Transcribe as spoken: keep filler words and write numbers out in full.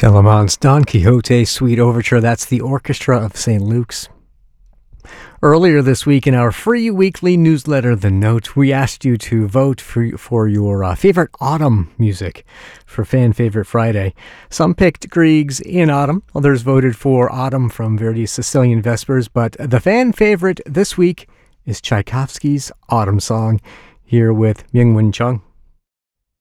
Telemann's Don Quixote Suite Overture. That's the Orchestra of Saint Luke's. Earlier this week in our free weekly newsletter, The Note, we asked you to vote for, for your uh, favorite autumn music for Fan Favorite Friday. Some picked Grieg's In Autumn. Others voted for Autumn from Verdi's Sicilian Vespers. But the fan favorite this week is Tchaikovsky's Autumn Song, here with Myung-Whun Chung.